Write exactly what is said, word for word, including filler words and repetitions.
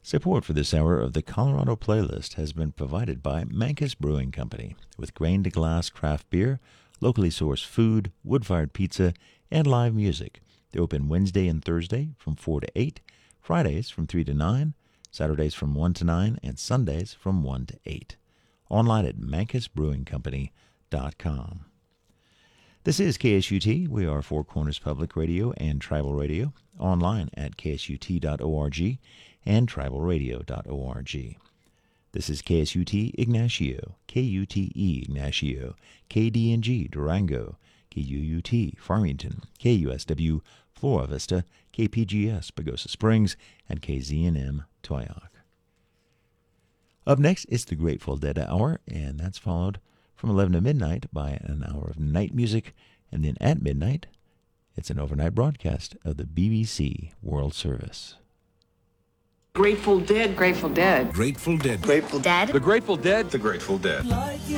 Support for this hour of the Colorado Playlist has been provided by Mancus Brewing Company, with grain-to-glass craft beer, locally sourced food, wood-fired pizza, and live music. They're open Wednesday and Thursday from four to eight, Fridays from three to nine, Saturdays from one to nine, and Sundays from one to eight. Online at mancus brewing company dot com. This is K S U T. We are Four Corners Public Radio and Tribal Radio. Online at k s u t dot org and tribal radio dot org. This is K S U T Ignacio, K U T E Ignacio, K D N G Durango, K U U T Farmington, K U S W Flora Vista, K P G S Pagosa Springs, and K Z N M Toyoak. Up next is the Grateful Dead Hour, and that's followed from eleven to midnight by an hour of night music, and then at midnight, it's an overnight broadcast of the B B C World Service. Grateful Dead. Grateful Dead. Grateful Dead. Grateful Dead. The Grateful Dead. The Grateful Dead.